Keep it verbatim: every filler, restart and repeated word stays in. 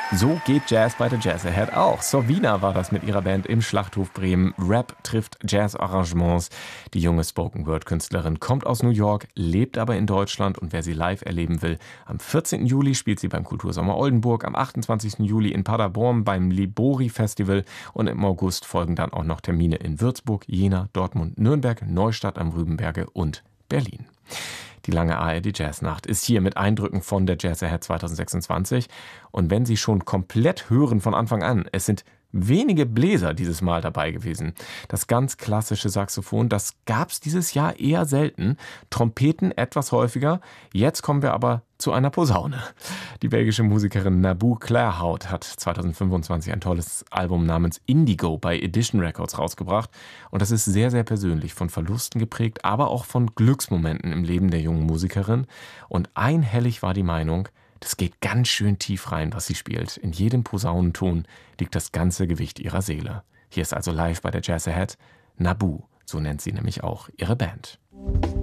So geht Jazz bei der Jazz Ahead auch. Sorvina war das mit ihrer Band im Schlachthof Bremen. Rap trifft Jazz-Arrangements. Die junge Spoken-Word-Künstlerin kommt aus New York, lebt aber in Deutschland und wer sie live erleben will, am vierzehnten Juli spielt sie beim Kultursommer Oldenburg, am achtundzwanzigsten Juli in Paderborn beim Libori-Festival und im August folgen dann auch noch Termine in Würzburg, Jena, Dortmund, Nürnberg, Neustadt am Rübenberge und Berlin. Die lange A R D-Jazznacht ist hier mit Eindrücken von der Jazz Ahead zwanzig sechsundzwanzig. Und wenn Sie schon komplett hören von Anfang an, es sind wenige Bläser dieses Mal dabei gewesen. Das ganz klassische Saxophon, das gab es dieses Jahr eher selten. Trompeten etwas häufiger. Jetzt kommen wir aber zu einer Posaune. Die belgische Musikerin Naboo Claerhout hat zwanzig fünfundzwanzig ein tolles Album namens Indigo bei Edition Records rausgebracht. Und das ist sehr, sehr persönlich, von Verlusten geprägt, aber auch von Glücksmomenten im Leben der jungen Musikerin. Und einhellig war die Meinung, das geht ganz schön tief rein, was sie spielt. In jedem Posaunenton liegt das ganze Gewicht ihrer Seele. Hier ist also live bei der Jazz Ahead Naboo, so nennt sie nämlich auch ihre Band.